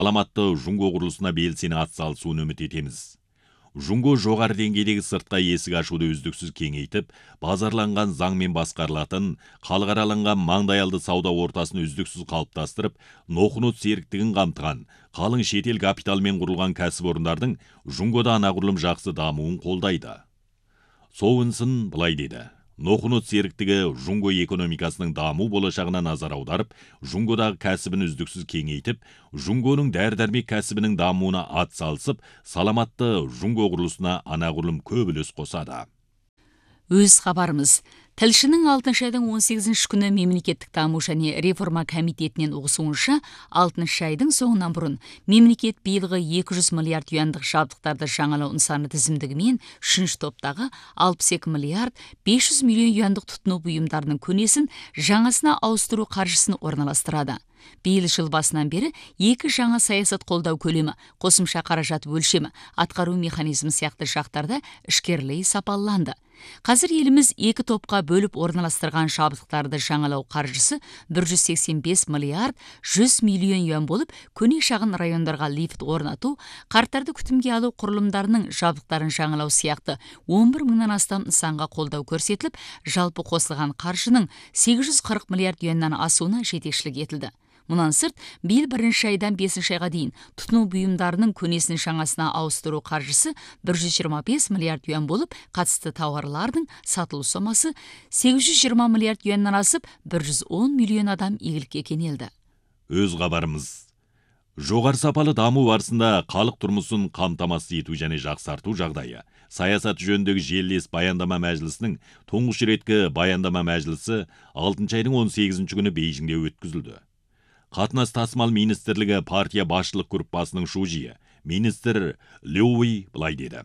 саламатты Жунго құрылысына белсене атсалысуын үміт етеміз. Жунго жоғары деңгейдегі сыртқа есік ашуды үздіксіз кеңейтіп, базарланған заңмен басқарылатын, халықараланған маңдайалды сауда ортасын үздіксіз қалыптастырып, ноқынут серіктігін қамтыған, қалың шетел капиталмен құрылған кәсіпорындардың Жунгода анағұрлым жақсы дамуын қолдайды. Соуынсын былай деді. Ноқынут серіктігі Жунго экономикасының даму болашағына назар аударып, Жунгодағы кәсібін үздіксіз кеңейтіп, Жунгоның дәрі-дәрмек кәсібінің дамуына атсалысып, саламатты Жунго құрылысына анағұрлым көп үлес қосады. Өз хабарымыз. Тілшінің 6 айдың 18 күні мемлекеттік даму және реформа комитетінен ұғысуынша, 6 айдың соңынан бұрын мемлекет биылғы 200 миллиард юандық жабдықтарды жаңалау нысаны тізімдігімен 3 топтағы 62 миллиард 500 миллион юандық тұтыну бұйымдарының көнесін жаңасына ауыстыру қаржысын орналастырады. Биыл жыл басынан бері 2 жаңа саясат қолдау көлемі, қосымша қаражат өлшемі, атқару механизмі сияқты жақтарда ішкерлей сапаланды. Қазір еліміз 2 топқа бөліп орналастырған жабдықтарды жаңалау қаржысы 185 миллиард 100 миллион юан болып, көне шағын райондарға лифт орнату, қарттарды күтімге алу құрылымдарының жабдықтарын жаңалау сияқты 11 мыңнан астам нысанға қолдау көрсетіліп, жалпы қосылған қаржының 840 миллиард юаннан асуына жетекшілік етілді. Мұнан сырт, биыл 1 айдан 5 айға дейін тұтыну бұйымдарының көнесін жаңасына ауыстыру қаржысы 125 миллиард юан болып, қатысты тауарлардың сатылу сомасы 820 миллиард юаннан асып, 110 миллион адам игілікке кенелді. Өз хабарымыз. Жоғары сапалы даму барысында халық тұрмысын қамтамасыз ету және жақсарту жағдайы. Саясат жөніндегі желілес баяндама мәжілісінің тұңғыш реткі баяндама мәжілісі 6 айдың 18 күні Бейжіңде өткізілді. Қатынас тасымал министрлігі партия басшылық группасының шужиі, министр Леуи былай деді.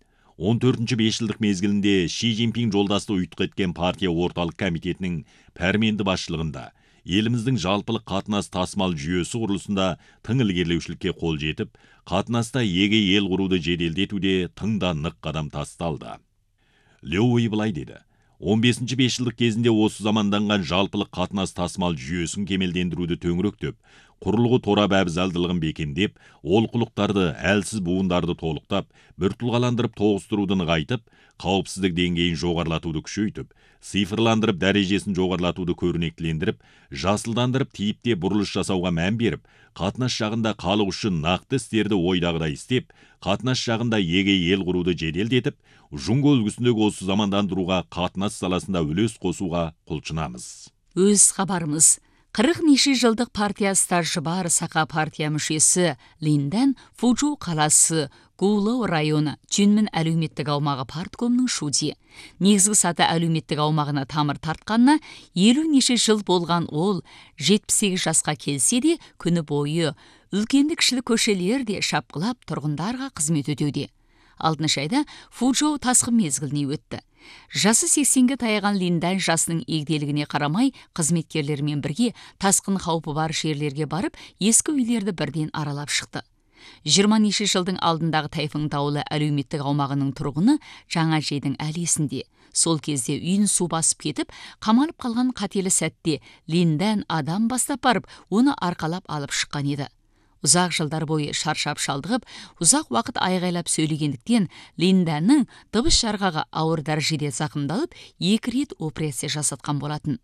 14-ші 5 жылдық мезгілінде Ши Цзиньпин жолдасты ұйытқы еткен партия орталық комитетінің пәрменді басшылығында еліміздің жалпылық қатынас тасымал жүйесі құрылысында тың ілгерілеушілікке қол жетіп, қатынаста еге ел құруды жеделдетуде тың да нық қадам тасталды. Леуи былай деді. 15-ші 5 жылдық кезінде осы заманданған жалпылық қатынас тасымал жүйесін кемелдендіруді төңіректеп, құрылғы торап әбзалдылығын бекемдеп, олқылықтарды, әлсіз буындарды толықтап, біртұлғаландырып тоғыстыруды нығайтып, қауіпсіздік деңгейін жоғарлатуды күшейтіп, цифрландырып дәрежесін жоғарлатуды көрнектілендіріп, жасылдандырып тиіпте бұрылыс жасауға мән беріп, қатынас жағында халық үшін нақты істерді ойдағыдай істеп, қатынас жағында еге ел құруды жеделдетіп, Жунго үлгісіндегі осы замандандыруға қатынас саласында үлес қосуға құлшынамыз. Өз хабарымыз. 40 неше жылдық партия стажы бар Сақа партия мүшесі Линдан Фужу қаласы Гулоу районы Чүнмін әлеуметтік аумағы парткомның шуди. Негізгі саты әлеуметтік аумағына тамыр тартқанына 50 неше жыл болған ол 78 жасқа келсе де күні бойы үлкенді кішілі көшелерде шапқылап тұрғындарға қызмет өтеуде. 6 айда Фужоу тасқын мезгіліне өтті. Жасы 80-ге таяған Линдан жасының егделігіне қарамай, қызметкерлермен бірге тасқын қаупі бар жерлерге барып, ескі үйлерді бірден аралап шықты. 20 неше жылдың алдындағы тайфун дауылы әлеуметтік аумағының тұрғыны жаңа жейдің әлесінде. Сол кезде үйін су басып кетіп, қамалып қалған қателі сәтте Линдан адам бастап барып, оны арқалап алып шыққан еді. Ұзақ жылдар бойы шаршап шалдығып, ұзақ уақыт айғайлап сөйлегендіктен Линданның дыбыс жарғағы ауыр дәрежеде зақымдалып, 2 рет операция жасатқан болатын.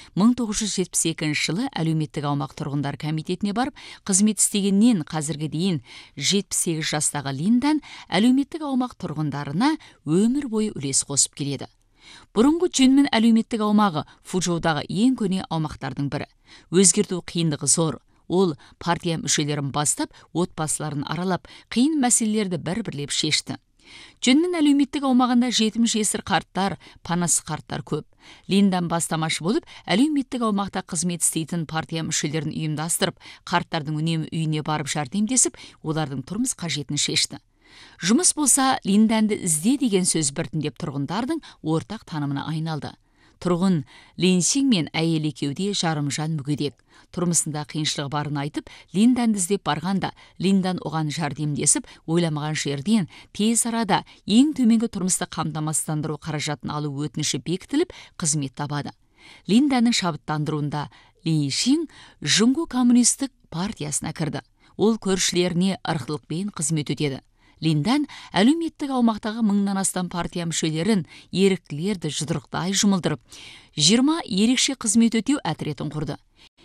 1972 жылы әлеуметтік аумақ тұрғындар комитетіне барып, қызмет істегеннен қазірге дейін 78 жастағы Линдан әлеуметтік аумақ тұрғындарына өмір бойы үлес қосып келеді. Бұрынғы Чүнмін әлеуметтік аумағы Фужоудағы ең көне аумақтардың бірі. Өзгерту қиындығы зор. Ол партия мүшелерін бастап, отбасыларын аралап, қиын мәселелерді бір-бірлеп шешті. Чүнмін әлеуметтік аумағында жетім жесір қарттар, панасы қарттар көп. Линдан бастамашы болып, әлеуметтік аумақта қызмет істейтін партия мүшелерін ұйымдастырып, қарттардың үнемі үйіне барып жәрдемдесіп, олардың тұрмыс қажетін шешті. Жұмыс болса, Линданды ізде деген сөз біртіндеп тұрғындардың ортақ танымына айналды. Тұрғын Ленсин мен әйел екеуде жарымжан мүгедек. Тұрмысында қиыншылығы барын айтып, Линданды іздеп барғанда, Линдан оған жәрдемдесіп, ойламаған жерден тез арада ең төменгі тұрмысты қамтамасыздандыру қаражатын алу өтініші бекітіліп, қызмет табады. Линданның шабыттандыруында Ленсин Жунго коммунистік партиясына кірді. Ол көршілеріне ырқылықпен қызмет етеді. Линдан әлеуметтік аумақтағы 1000-нан астам партия мүшелерін, еріктілерді жұдырықтай жұмылдырып, 20 ерекше қызмет өтеу әтретін құрды.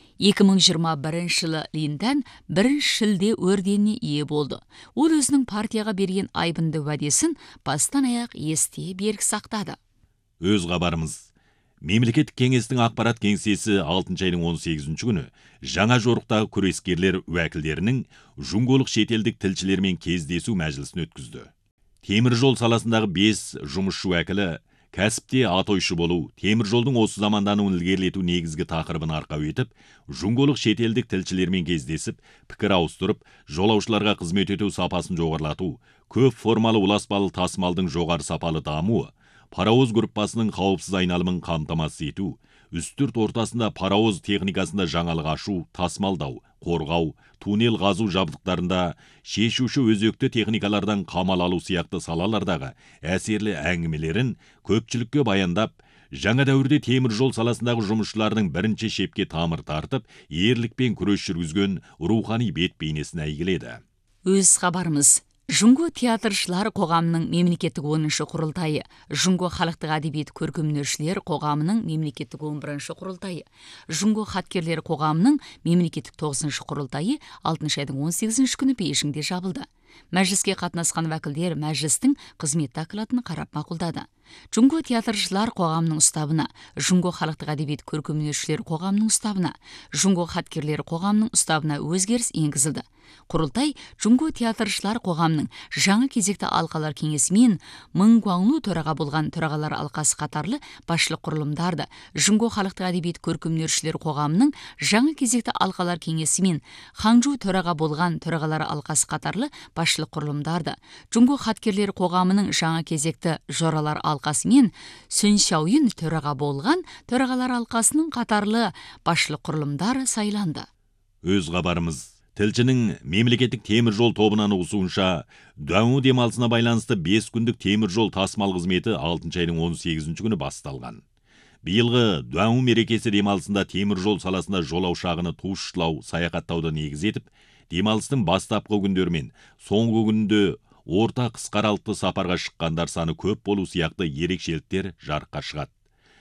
2021 жылы Линдан 1 шілде орденіне ие болды. Ол өзінің партияға берген айбынды уәдесін бастан аяқ есте берік сақтады. Өз хабарымыз. Мемлекеттік кеңестің ақпарат кеңсесі 6 айдың 18 күні жаңа жорықтағы күрескерлер уәкілдерінің жұңголық шетелдік тілшілермен кездесу мәжілісін өткізді. Темір жол саласындағы 5 жұмысшы уәкілі кәсіпте атойшы болу, темір жолдың осы замандануын ілгерілету негізгі тақырыбын арқау етіп, жұңголық шетелдік тілшілермен кездесіп, пікір ауыстырып, жолаушыларға қызмет ету сапасын жоғарылату, көп формалы ұласпалы тасымалдың жоғары сапалы дамуы, паровоз группасының қауіпсіз айналымын қамтамасыз ету, үстірт ортасында паровоз техникасында жаңалық ашу, тасымалдау, қорғау, туннел қазу жабдықтарында шешуші өзекті техникалардан қамал алу сияқты салалардағы әсерлі әңгімелерін көпшілікке баяндап, жаңа дәуірде темір жол саласындағы жұмысшылардың бірінші шепке тамыр тартып, ерлікпен күрес жүргізген рухани бет бейнесін әйгіледі. Өз хабарымыз. Жұңго театршылар қоғамының мемлекеттік 10-шы құрылтайы, Жұңго халықтық әдебиет көркемдеушілер қоғамының мемлекеттік 11-шы құрылтайы, Жұңго хаткерлер қоғамының мемлекеттік 9-шы құрылтайы 6 айдың 18 күні Бейжіңде жабылды. Мәжіліске қатынасқан вәкілдер мәжілістің қызмет докладын қарап мақұлдады. Жұңго театршылар қоғамының ұстабына, Жұңго халықтық әдебиет көркемдеушілер қоғамының ұстабына, Жұңго хаткерлер қоғамының ұстабына өзгеріс енгізілді. Құрылтай Жұңго театршылар қоғамның жаңа кезекті алқалар кеңесімен Мың Гуанлу төраға болған төрағалар алқасы қатарлы басшылық құрылымдарды, Жұңго халықтық әдебиет көркемдеушілер қоғамының жаңа кезекті алқалар кеңесімен Ханчжоу төраға болған төрағалар алқасы қатарлы басшылық құрылымдарды, Жұңго хаткерлер қоғамының жаңа кезекті жоралар алқасымен Сүншаойын төраға болған төрағалар алқасының қатарлы басшылық құрылымдары сайланды. Өз хабарымыз. Тілшінің мемлекеттік темір жол тобынан ұғысуынша, Дуаньу демалысына байланысты 5 күндік темір жол тасымал қызметі 6 айдың 18 күні басталған. Биылғы Дуаньу мерекесі демалысында темір жол саласында жолаушы ағыны туыстылау, саяхаттауды негіз етіп, демалыстың бастапқы күндері мен соңғы күнінде орта қысқаралықты сапарға шыққандар саны көп болу сияқты ерекшеліктер жарыққа шығады.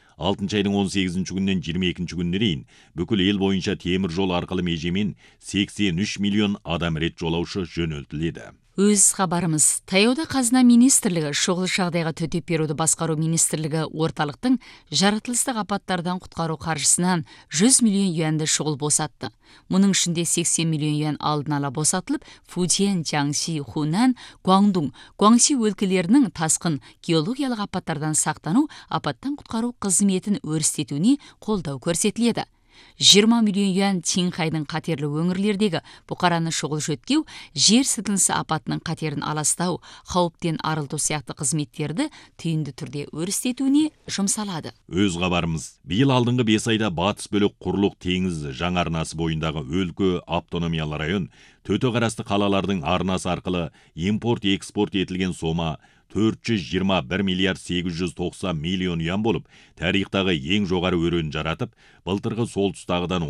6 айдың 18 күннен 22 күніне дейін бүкіл ел бойынша темір жол арқылы межемен 83 миллион адам рет жолаушы жөнелтіледі. Өз хабарымыз. Таяуда Қазына министрлігі шұғыл жағдайға төтеп беруді басқару министрлігі орталықтың жаратылыстық апаттардан құтқару қаржысынан 100 миллион юанды шұғыл босатты. Мұның ішінде 80 миллион юан алдын ала босатылып, Фудзян, Jiangxi, Хунан, Гуандун, Гуаңси өлкелерінің тасқын геологиялық апаттардан сақтану, апаттан құтқару қызметін өрістетуіне қолдау көрсетіледі. 20 миллион юан Чинхайдың қатерлі өңірлердегі бұқараны шұғыл жөткеу, жер сілкінісі апатының қатерін аластау, қауіптен арылту сияқты қызметтерді түйінді түрде өрістетуіне жұмсалады. Өз хабарымыз. Биыл алдыңғы 5 айда батыс бөлік құрлық теңіз жаңа арнасы бойындағы өлкө автономиялы район, төте қарасты қалалардың арнасы арқылы импорт-экспорт етілген сома 421 миллиард 890 миллион юан болып, тарихтағы ең жоғары өрен жаратып, былтырғы сол тұстағыдан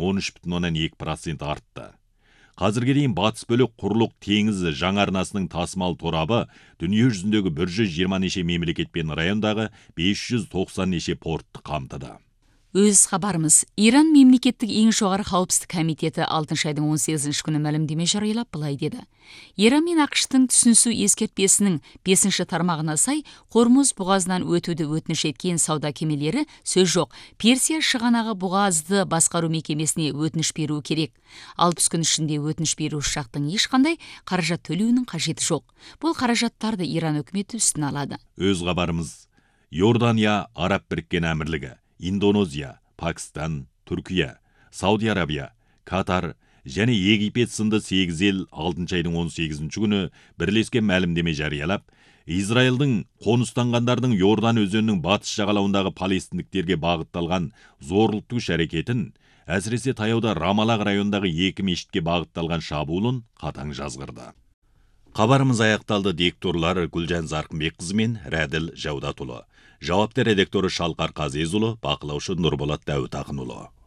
13,2% артты. Қазірге дейін батыс бөлік құрлық теңіз жаңа арнасының тасымал торабы дүние жүзіндегі 120 неше мемлекет пен райондағы 590 неше портты қамтыды. Өз хабарымыз. Иран мемлекеттік ең жоғары қауіпсіздік комитеті 6 айдың 18 күні мәлімдеме жариялап былай деді. Иран мен ақш-тың түсінісу ескертпесінің 5 тармағына сай, Хормуз бұғазынан өтуді өтініш еткен сауда кемелері сөз жоқ. Персия шығанағы бұғазды басқару мекемесіне өтініш беру керек. 60 күн ішінде өтініш беру жақтың ешқандай қаражат төлеуінің қажеті жоқ. Бұл қаражаттарды Иран үкіметі үстіне алады. Өз хабарымыз. Иордания Араб Біріккен Әмірлігі, Индонезия, Пакистан, Түркия, Сауди Арабия, Катар және Египет сынды 8 ел 6 айдың 18 күні бірлескен мәлімдеме жариялап, Израилдің қоныстанғандардың Иордан өзенінің батыс жағалауындағы палестиндіктерге бағытталған зорлықтық әрекетін, әсіресе таяуда Рамалақ районындағы 2 мешітке бағытталған шабуылын қатаң жазғырды. Хабарымыз аяқталды. Дикторлар Гүлжан Зарқынбекқызы мен Рәділ Жаудатұлы. Жауапты редакторы Шалқар Қазезұлы, бақылаушы Нұрболат Дәуітақынұлы.